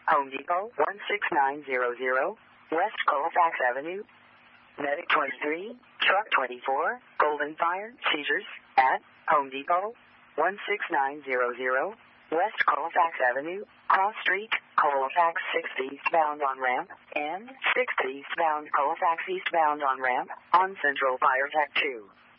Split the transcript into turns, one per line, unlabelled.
Home Depot, 16900 West Colfax Avenue. Medic 23, Truck 24, Golden Fire, seizures at Home Depot, 16900 West Colfax Avenue, Cross Street, Colfax 6 eastbound on ramp, and 6 eastbound Colfax eastbound on ramp on Central Fire Tech 2.